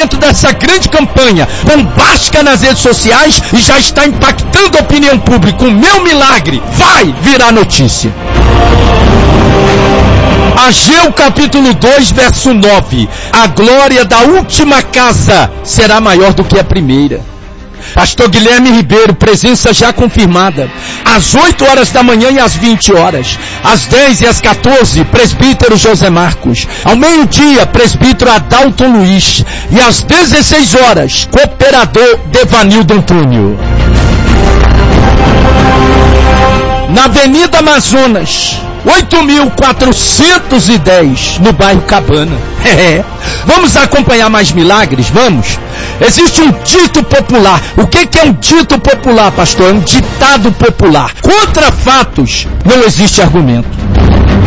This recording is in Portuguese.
lançamento dessa grande campanha bombástica nas redes sociais e já está impactando a opinião pública. O meu milagre vai virar notícia. Ageu capítulo 2, verso 9. A glória da última casa será maior do que a primeira. Pastor Guilherme Ribeiro, presença já confirmada. Às 8 horas da manhã e às 20 horas. Às 10 e às 14, presbítero José Marcos. Ao meio-dia, presbítero Adalton Luiz. E às 16 horas, cooperador Devanildo Antônio. Na Avenida Amazonas, 8.410, no bairro Cabana. Vamos acompanhar mais milagres? Vamos. Existe um dito popular. O que é um dito popular, pastor? É um ditado popular. Contra fatos não existe argumento.